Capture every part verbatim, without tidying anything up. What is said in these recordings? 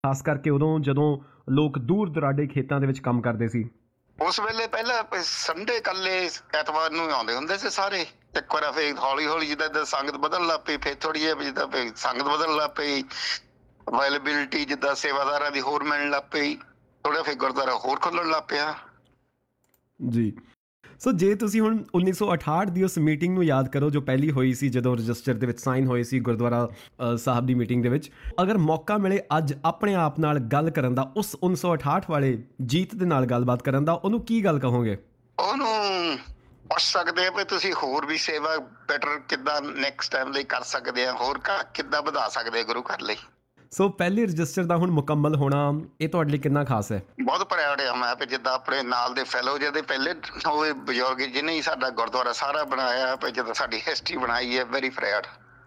ਖਾਸ ਕਰਕੇ ਉਦੋਂ ਜਦੋਂ ਲੋਕ ਦੂਰ ਦੁਰਾਡੇ ਖੇਤਾਂ ਦੇ ਵਿੱਚ ਕੰਮ ਕਰਦੇ ਸੀ? ਉਸ ਵੇਲੇ ਪਹਿਲਾਂ ਪ- ਸੰਡੇ ਕੱਲੇ ਐਤਵਾਰ ਨੂੰ ਆਉਂਦੇ ਹੁੰਦੇ ਸੀ ਸਾਰੇ। ਇੱਕ ਵਾਰ ਫਿਰ ਹੌਲੀ ਹੌਲੀ ਜਿੱਦਾਂ ਜਿੱਦਾਂ ਸੰਗਤ ਬਦਲਣ ਲੱਗ ਪਈ, ਫਿਰ ਥੋੜੀ ਜਿਹੀ ਜਿੱਦਾਂ ਫਿਰ ਸੰਗਤ ਬਦਲਣ ਲੱਗ ਪਈ, ਅਵੇਲੇਬਿਲਿਟੀ ਜਿੱਦਾਂ ਸੇਵਾਦਾਰਾਂ ਦੀ ਹੋਰ ਮਿਲਣ ਲੱਗ ਪਈ, ਥੋੜਾ ਫਿਰ ਗੁਰਦੁਆਰਾ ਹੋਰ ਖੁੱਲਣ ਲੱਗ ਪਿਆ। ਜੀ। ਸੋ ਜੇ ਤੁਸੀਂ ਹੁਣ ਉੱਨੀ ਸੌ ਅਠਾਹਠ ਦੀ ਉਸ ਮੀਟਿੰਗ ਨੂੰ ਯਾਦ ਕਰੋ ਜੋ ਪਹਿਲੀ ਹੋਈ ਸੀ, ਜਦੋਂ ਰਜਿਸਟਰ ਦੇ ਵਿੱਚ ਸਾਈਨ ਹੋਏ ਸੀ ਗੁਰਦੁਆਰਾ ਅ, ਸਾਹਿਬ ਦੀ ਮੀਟਿੰਗ ਦੇ ਵਿੱਚ, ਅਗਰ ਮੌਕਾ ਮਿਲੇ ਅੱਜ ਆਪਣੇ ਆਪ ਨਾਲ ਗੱਲ ਕਰਨ ਦਾ, ਉਸ ਉੱਨੀ ਸੌ ਅਠਾਹਠ ਵਾਲੇ ਜੀਤ ਦੇ ਨਾਲ ਗੱਲਬਾਤ ਕਰਨ ਦਾ, ਉਹਨੂੰ ਕੀ ਗੱਲ ਕਹੋਗੇ? ਉਹਨੂੰ ਪੁੱਛ ਸਕਦੇ ਆ ਵੀ ਤੁਸੀਂ ਹੋਰ ਵੀ ਸੇਵਾ ਬੈਟਰ ਕਿੱਦਾਂ ਨੈਕਸਟ ਟਾਈਮ ਲਈ ਕਰ ਸਕਦੇ ਆ, ਹੋਰ ਕ- ਕਿੱਦਾਂ ਵਧਾ ਸਕਦੇ ਆ ਗੁਰੂ ਘਰ ਲਈ। ਸੋ ਪਹਿਲੇ ਰਜਿਸਟਰ ਦਾ ਹੁਣ ਮੁਕੰਮਲ ਹੋਣਾ, ਇਹ ਤੁਹਾਡੇ ਲਈ ਕਿੰਨਾ ਖਾਸ ਹੈ? ਬਹੁਤ ਪ੍ਰਾਊਡ ਆ ਮੈਂ ਵੀ ਜਿੱਦਾਂ ਆਪਣੇ ਨਾਲ ਦੇ ਫੈਲੋ ਜਿਹਦੇ ਪਹਿਲੇ ਉਹ ਬਜ਼ੁਰਗ ਜਿਹਨੇ ਹੀ ਸਾਡਾ ਗੁਰਦੁਆਰਾ ਸਾਰਾ ਬਣਾਇਆ, ਵੀ ਜਦੋਂ ਸਾਡੀ ਹਿਸਟਰੀ ਬਣਾਈ ਹੈ, ਵੈਰੀ ਪ੍ਰਾਊਡ।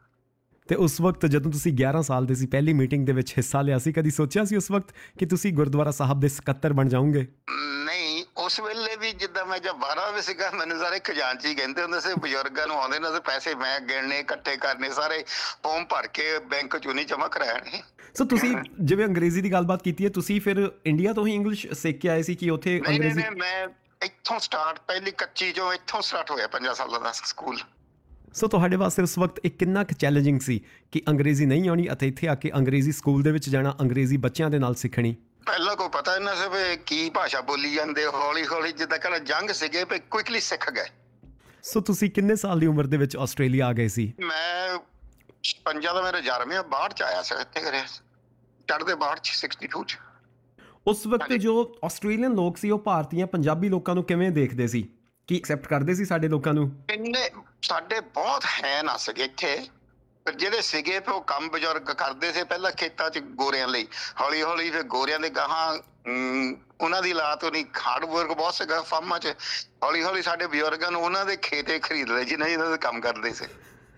ਤੇ ਉਸ ਵਕਤ ਜਦੋਂ ਤੁਸੀਂ ਗਿਆਰਾਂ ਸਾਲ ਦੇ ਸੀ, ਪਹਿਲੀ ਮੀਟਿੰਗ ਦੇ ਵਿੱਚ ਹਿੱਸਾ ਲਿਆ ਸੀ, ਕਦੀ ਸੋਚਿਆ ਸੀ ਉਸ ਵਕਤ ਕਿ ਤੁਸੀਂ ਗੁਰਦੁਆਰਾ ਸਾਹਿਬ ਦੇ ਸਕੱਤਰ ਬਣ ਜਾਓਗੇ? ਨਹੀਂ, ਉਸ ਵੇਲੇ ਵੀ ਜਿੱਦਾਂ ਮੈਂ ਜਦ ਬਾਰਾਂ ਵਿੱਚ ਸੀਗਾ, ਮੈਨੂੰ ਸਾਰੇ ਖਜ਼ਾਨਚੀ ਕਹਿੰਦੇ ਹੁੰਦੇ ਸੀ, ਬਜ਼ੁਰਗਾਂ ਨੂੰ ਆਉਂਦੇ ਨੇ ਪੈਸੇ ਮੈਂ ਗਿਣਨੇ, ਇਕੱਠੇ ਕਰਨੇ, ਸਾਰੇ ਫੋਰਮ ਭਰ ਕੇ ਬੈਂਕ ਚੋਂ ਨਹੀਂ ਜਮ੍ਹਾਂ ਕਰਾਣੇ। ਸੋ ਤੁਸੀਂ ਜਿਵੇਂ ਅੰਗਰੇਜ਼ੀ ਦੀ ਗੱਲਬਾਤ ਕੀਤੀ ਹੈ, ਤੁਸੀਂ ਫਿਰ ਇੰਡੀਆ ਤੋਂ ਹੀ ਇੰਗਲਿਸ਼ ਸਿੱਖ ਕੇ ਆਏ ਸੀ ਕਿ ਉੱਥੇ ਨਹੀਂ ਨਹੀਂ ਅੰਗਰੇਜ਼ੀ? ਨਹੀਂ, ਮੈਂ ਇੱਥੋਂ ਸਟਾਰਟ, ਪਹਿਲੀ ਕੱਚੀ ਚੋਂ ਇੱਥੋਂ ਸਟਾਰਟ ਹੋਇਆ ਪੰਜਾਂ ਸਾਲਾਂ ਦਾ ਸਕੂਲ। ਸੋ ਤੁਹਾਡੇ ਵਾਸਤੇ ਉਸ ਵਕਤ ਇਹ ਕਿੰਨਾ ਕੁ ਚੈਲੰਜਿੰਗ ਸੀ ਕਿ ਅੰਗਰੇਜ਼ੀ ਨਹੀਂ ਆਉਣੀ ਅਤੇ ਇੱਥੇ ਆ ਕੇ ਅੰਗਰੇਜ਼ੀ ਸਕੂਲ ਦੇ ਵਿੱਚ ਜਾਣਾ, ਅੰਗਰੇਜ਼ੀ ਬੱਚਿਆਂ ਦੇ ਨਾਲ ਸਿੱਖਣੀ? ਪਹਿਲਾਂ ਕੋਈ ਪਤਾ ਇਹਨਾਂ ਸੀ ਵੀ ਕੀ ਭਾਸ਼ਾ ਬੋਲੀ ਜਾਂਦੇ, ਹੌਲੀ ਹੌਲੀ ਜਿੱਦਾਂ ਕਹਿੰਦਾ ਜੰਗ ਸੀਗੇ ਵੀ ਕੁਇਕਲੀ ਸਿੱਖ ਗਏ। ਸੋ ਤੁਸੀਂ ਕਿੰਨੇ ਸਾਲ ਦੀ ਉਮਰ ਦੇ ਵਿੱਚ ਆਸਟ੍ਰੇਲੀਆ ਆ ਗਏ ਸੀ? ਮੈਂ ਪੰਜਾਂ ਦਾ ਮੇਰਾ ਜਨਮ ਹੈ, ਬਾਹਠ ਚ ਆਇਆ ਸੀ ਇੱਥੇ ਕਰਿਆ, ਚੜ੍ਹਦੇ ਬਾਹਠ ਚ ਸਿਕਸਟੀ ਟੂ ਚ। ਉਸ ਵਕਤ ਜੋ ਆਸਟ੍ਰੇਲੀਅਨ ਲੋਕ ਸੀ ਉਹ ਭਾਰਤੀਆਂ ਪੰਜਾਬੀ ਲੋਕਾਂ ਨੂੰ ਕਿਵੇਂ ਦੇਖਦੇ ਸੀ? ਕੀ ਐਕਸੈਪਟ ਕਰਦੇ ਸੀ ਸਾਡੇ ਲੋਕਾਂ ਨੂੰ? ਇੰਨੇ ਸਾਡੇ ਬਹੁਤ ਹੈ ਨਾ ਸੀਗੇ ਇੱਥੇ, ਪਰ ਜਿਹੜੇ ਸੀਗੇ ਫਿਰ ਉਹ ਕੰਮ ਬਜ਼ੁਰਗ ਕਰਦੇ ਸੀ ਪਹਿਲਾਂ ਖੇਤਾਂ ਚ ਗੋਰਿਆਂ ਲਈ, ਹੌਲੀ ਹੌਲੀ ਫਿਰ ਗੋਰਿਆਂ ਦੇ ਗਾਹਾਂ ਅਮ, ਉਹਨਾਂ ਦੀ ਲਾਤ ਹੋਣੀ, ਹਾਰਡ ਵਰਕ ਬਹੁਤ ਸੀਗਾ ਫਾਰਮਾਂ ਚ, ਹੌਲੀ ਹੌਲੀ ਸਾਡੇ ਬਜ਼ੁਰਗਾਂ ਨੂੰ ਉਹਨਾਂ ਦੇ ਖੇਤੇ ਖਰੀਦ ਲਏ ਜਿਹਨਾਂ ਜਿਹਨਾਂ ਦੇ ਕੰਮ ਕਰਦੇ ਸੀ।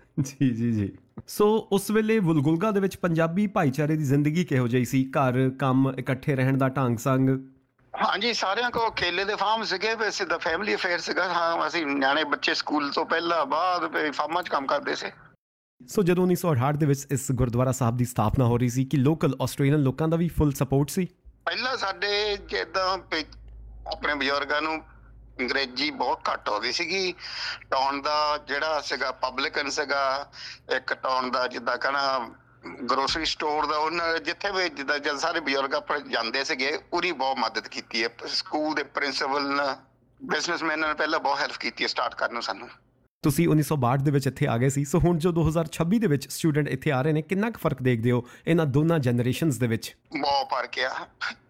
ਜੀ ਜੀ ਜੀ। ਸੋ ਉਸ ਵੇਲੇ ਵੁਲਗੁਲਗਾ ਦੇ ਵਿੱਚ ਪੰਜਾਬੀ ਭਾਈਚਾਰੇ ਦੀ ਜ਼ਿੰਦਗੀ ਕਿਹੋ ਜਿਹੀ ਸੀ? ਘਰ, ਕੰਮ, ਇਕੱਠੇ ਰਹਿਣ ਦਾ ਢੰਗ ਸੰਗ? ਹਾਂਜੀ, ਸਾਰਿਆਂ ਕੋਲ ਕੇਲੇ ਦੇ ਫਾਰਮ ਸੀਗੇ, ਵੈਸੇ ਤਾਂ ਫੈਮਿਲੀ ਅਫੇਅਰ ਸੀਗਾ। ਹਾਂ, ਅਸੀਂ ਨਿਆਣੇ ਬੱਚੇ ਸਕੂਲ ਤੋਂ ਪਹਿਲਾਂ ਬਾਅਦ ਵੀ ਫਾਰਮਾਂ 'ਚ ਕੰਮ ਕਰਦੇ ਸੀ। ਸੋ ਜਦੋਂ ਉੱਨੀ ਸੌ ਅਠਾਹਠ ਦੇ ਵਿੱਚ ਇਸ ਗੁਰਦੁਆਰਾ ਸਾਹਿਬ ਦੀ ਸਥਾਪਨਾ ਹੋ ਰਹੀ ਸੀ, ਕਿ ਲੋਕਲ ਆਸਟ੍ਰੇਲੀਅਨ ਲੋਕਾਂ ਦਾ ਵੀ ਫੁੱਲ ਸਪੋਰਟ ਸੀ? ਪਹਿਲਾਂ ਸਾਡੇ ਜਿੱਦਾਂ ਵੀ ਆਪਣੇ ਬਜ਼ੁਰਗਾਂ ਨੂੰ ਅੰਗਰੇਜ਼ੀ ਬਹੁਤ ਘੱਟ ਆਉਂਦੀ ਸੀਗੀ। ਟਾਊਨ ਦਾ ਜਿਹੜਾ ਸੀਗਾ ਪਬਲਿਕਨ ਸੀਗਾ, ਇੱਕ ਟਾਊਨ ਦਾ ਜਿੱਦਾਂ ਕਹਿਣਾ ਗਰੋਸਰੀ ਸਟੋਰ ਦਾ, ਉਹਨਾਂ ਜਿੱਥੇ ਵੀ ਜਿੱਦਾਂ ਜਦ ਸਾਰੇ ਬਜ਼ੁਰਗ ਆਪਣੇ ਜਾਂਦੇ ਸੀਗੇ, ਉਹਦੀ ਬਹੁਤ ਮਦਦ ਕੀਤੀ ਹੈ। ਸਕੂਲ ਦੇ ਪ੍ਰਿੰਸੀਪਲ ਨੇ, ਬਿਜ਼ਨਸਮੈਨਾਂ ਨੇ ਪਹਿਲਾਂ ਬਹੁਤ ਹੈਲਪ ਕੀਤੀ ਹੈ ਸਟਾਰਟ ਕਰਨ ਨੂੰ ਸਾਨੂੰ। ਤੁਸੀਂ ਉੱਨੀ ਸੌ ਬਾਹਠ ਦੇ ਵਿੱਚ ਇੱਥੇ ਆ ਗਏ ਸੀ, ਸੋ ਹੁਣ ਜੋ ਦੋ ਹਜ਼ਾਰ ਛੱਬੀ ਦੇ ਵਿੱਚ ਸਟੂਡੈਂਟ ਇੱਥੇ ਆ ਰਹੇ ਨੇ, ਕਿੰਨਾ ਕੁ ਫਰਕ ਦੇਖਦੇ ਹੋ ਇਹਨਾਂ ਦੋਨਾਂ ਜਨਰੇਸ਼ਨਸ ਦੇ ਵਿੱਚ? ਬਹੁਤ ਫਰਕ ਆ।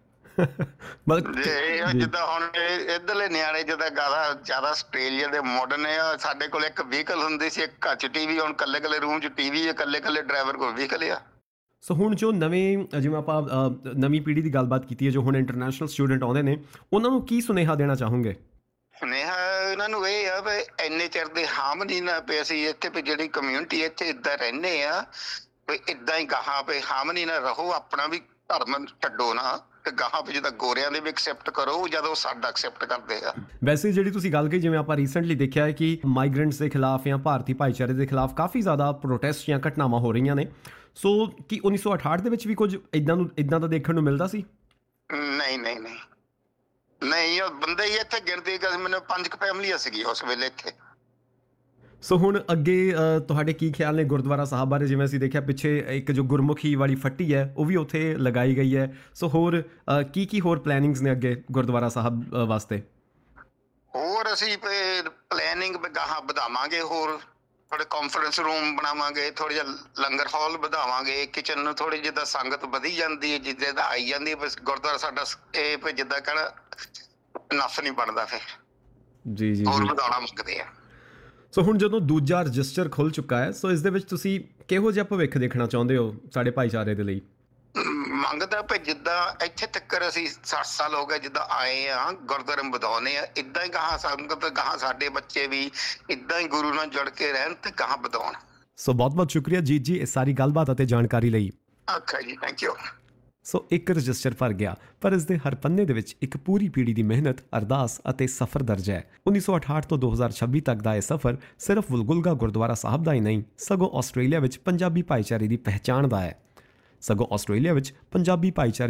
ਮਤਲਬ ਜੇ ਜਿੱਦਾਂ ਹੁਣ ਇਹ ਇੱਧਰਲੇ ਨਿਆਣੇ ਜਿੱਦਾਂ ਜ਼ਿਆਦਾ ਜ਼ਿਆਦਾ ਆਸਟ੍ਰੇਲੀਆ ਦੇ ਮਾਡਰਨ ਆ, ਸਾਡੇ ਕੋਲ ਇੱਕ ਵਹੀਕਲ ਹੁੰਦੀ ਸੀ, ਇੱਕ ਘਰ 'ਚ ਟੀਵੀ, ਹੁਣ ਕੱਲੇ ਕੱਲੇ ਰੂਮ 'ਚ ਟੀਵੀ ਹੈ, ਕੱਲੇ ਕੱਲੇ ਡਰਾਈਵਰ ਕੋਲ ਵਹੀਕਲ ਆ। ਸੋ ਹੁਣ ਜੋ ਨਵੇਂ, ਜਿਵੇਂ ਆਪਾਂ ਅ, ਨਵੀਂ ਪੀੜ੍ਹੀ ਦੀ ਗੱਲਬਾਤ ਕੀਤੀ ਹੈ, ਜੋ ਹੁਣ ਇੰਟਰਨੈਸ਼ਨਲ ਸਟੂਡੈਂਟ ਆਉਂਦੇ ਨੇ, ਉਹਨਾਂ ਨੂੰ ਕੀ ਸੁਨੇਹਾ ਦੇਣਾ ਚਾਹੋਗੇ? ਸੁਨੇਹਾ ਇਹਨਾਂ ਨੂੰ ਇਹ ਆ ਵੀ ਇੰਨੇ ਚਿਰ ਦੇ ਹਾਮ ਨਹੀਂ ਨਾ ਪਏ, ਅਸੀਂ ਇੱਥੇ ਵੀ ਜਿਹੜੀ ਕਮਿਊਨਿਟੀ ਇੱਥੇ ਇੱਦਾਂ ਰਹਿੰਦੇ ਆ, ਵੀ ਇੱਦਾਂ ਹੀ ਗਾਹਾਂ ਪਏ ਹਾਮ ਨਹੀਂ ਨਾ ਰਹੋ, ਆਪਣਾ ਵੀ ਧਰਮ ਛੱਡੋ ਨਾ, ਤੇ ਗਾਹਾਂ ਵੀ ਜਿੱਦਾਂ ਗੋਰਿਆਂ ਦੇ ਵੀ ਐਕਸੈਪਟ ਕਰੋ ਜਦੋਂ ਸਾਡਾ ਐਕਸੈਪਟ ਕਰਦੇ ਆ। ਵੈਸੇ ਜਿਹੜੀ ਤੁਸੀਂ ਗੱਲ ਕਹੀ, ਜਿਵੇਂ ਆਪਾਂ ਰੀਸੈਂਟਲੀ ਦੇਖਿਆ ਹੈ ਕਿ ਮਾਈਗ੍ਰੈਂਟਸ ਦੇ ਖਿਲਾਫ ਜਾਂ ਭਾਰਤੀ ਭਾਈਚਾਰੇ ਦੇ ਖਿਲਾਫ ਕਾਫੀ ਜ਼ਿਆਦਾ ਪ੍ਰੋਟੈਸਟ ਜਾਂ ਘਟਨਾਵਾਂ ਹੋ ਰਹੀਆਂ ਨੇ, ਸੋ ਕੀ ਉੱਨੀ ਸੌ ਅਠਾਹਠ ਦੇ ਵਿੱਚ ਵੀ ਕੁਝ ਇਦਾਂ ਨੂੰ ਇਦਾਂ ਦਾ ਦੇਖਣ ਨੂੰ ਮਿਲਦਾ ਸੀ? ਨਹੀਂ ਨਹੀਂ ਨਹੀਂ ਨਹੀਂ, ਉਹ ਬੰਦੇ ਹੀ ਇੱਥੇ ਗਿਣਤੀ ਕਰ, ਮੈਨੂੰ ਪੰਜ ਕੁ ਫੈਮਲੀਆਂ ਸੀਗੀ ਉਸ ਵੇਲੇ ਇੱਥੇ। ਸੋ ਹੁਣ ਅੱਗੇ ਅ, ਤੁਹਾਡੇ ਕੀ ਖਿਆਲ ਨੇ ਗੁਰਦੁਆਰਾ ਸਾਹਿਬ ਬਾਰੇ? ਜਿਵੇਂ ਅਸੀਂ ਦੇਖਿਆ ਪਿੱਛੇ ਇੱਕ ਜੋ ਗੁਰਮੁਖੀ ਵਾਲੀ ਫੱਟੀ ਹੈ ਉਹ ਵੀ ਉੱਥੇ ਲਗਾਈ ਗਈ ਹੈ, ਸੋ ਹੋਰ ਅ, ਕੀ ਕੀ ਹੋਰ ਪਲੈਨਿੰਗਸ ਨੇ ਅੱਗੇ ਗੁਰਦੁਆਰਾ ਸਾਹਿਬ ਅ, ਵਾਸਤੇ? ਹੋਰ ਅਸੀਂ ਪਲੈਨਿੰਗ ਗਾਹਾਂ ਵਧਾਵਾਂਗੇ, ਹੋਰ ਥੋੜੇ ਕਾਨਫਰੰਸ ਰੂਮ ਬਣਾਵਾਂਗੇ, ਥੋੜਾ ਜਿਹਾ ਲੰਗਰ ਹਾਲ ਵਧਾਵਾਂਗੇ, ਕਿਚਨ ਨੂੰ ਥੋੜੀ ਜਿੱਦਾਂ ਸੰਗਤ ਵਧੀ ਜਾਂਦੀ ਹੈ, ਜਿੱਦਾਂ ਦਾ ਆਈ ਜਾਂਦੀ ਹੈ, ਬਸ ਗੁਰਦੁਆਰਾ ਸਾਡਾ ਇਹ ਵੀ ਜਿੱਦਾਂ ਕਹਿਣਾ ਨਫ ਨਹੀਂ ਬਣਦਾ, ਫਿਰ ਜੀ ਜੀ ਹੋਰ ਜੀ। ਵਧਾਉਣਾ ਮੰਗਦੇ ਆ। ਸੋ ਹੁਣ ਜਦੋਂ ਦੂਜਾ ਰਜਿਸਟਰ ਖੁੱਲ ਚੁੱਕਾ ਹੈ, ਸੋ ਇਸ ਦੇ ਵਿੱਚ ਤੁਸੀਂ ਕਿਹੋ ਜਿਹਾ ਭਵਿੱਖ ਦੇਖਣਾ ਚਾਹੁੰਦੇ ਹੋ ਸਾਡੇ ਭਾਈਚਾਰੇ ਦੇ ਲਈ? ਮੰਗਦਾ ਵੀ ਜਿੱਦਾਂ ਇੱਥੇ ਤੱਕ ਅਸੀਂ ਸੱਠ ਸਾਲ ਹੋ ਗਏ ਜਿੱਦਾਂ ਆਏ ਆ, ਗੁਰਦੁਆਰੇ ਵਧਾਉਣੇ ਆ, ਇੱਦਾਂ ਹੀ ਗਾਹਾਂ ਸੰਗਤ, ਗਾਹਾਂ ਸਾਡੇ ਬੱਚੇ ਵੀ ਇੱਦਾਂ ਹੀ ਗੁਰੂ ਨਾਲ ਜੁੜ ਕੇ ਰਹਿਣ ਤੇ ਗਾਹਾਂ ਵਧਾਉਣ। ਸੋ ਬਹੁਤ ਬਹੁਤ ਸ਼ੁਕਰੀਆ ਜੀਤ ਜੀ ਇਸ ਸਾਰੀ ਗੱਲਬਾਤ ਅਤੇ ਜਾਣਕਾਰੀ ਲਈ। ਅੱਛਾ ਜੀ, ਥੈਂਕ ਯੂ। ਸੋ ਇੱਕ ਰਜਿਸਟਰ ਭਰ ਗਿਆ, ਪਰ ਇਸ ਦੇ ਹਰ ਪੰਨੇ ਦੇ ਵਿੱਚ ਇੱਕ ਪੂਰੀ ਪੀੜ੍ਹੀ ਦੀ ਮਿਹਨਤ, ਅਰਦਾਸ ਅਤੇ ਸਫ਼ਰ ਦਰਜ ਹੈ। ਉੱਨੀ ਸੌ ਅਠਾਹਠ ਤੋਂ ਦੋ ਹਜ਼ਾਰ ਛੱਬੀ ਤੱਕ ਦਾ ਇਹ ਸਫ਼ਰ ਸਿਰਫ ਵੁਲਗੁਲਗਾ ਗੁਰਦੁਆਰਾ ਸਾਹਿਬ ਦਾ ਹੀ ਨਹੀਂ, ਸਗੋਂ ਆਸਟ੍ਰੇਲੀਆ ਵਿੱਚ ਪੰਜਾਬੀ ਭਾਈਚਾਰੇ ਦੀ ਪਹਿਚਾਣ ਦਾ ਹੈ। ਸਗੋਂ ਆਸਟ੍ਰੇਲੀਆ ਵਿੱਚ ਪੰਜਾਬੀ ਭਾਈਚਾਰੇ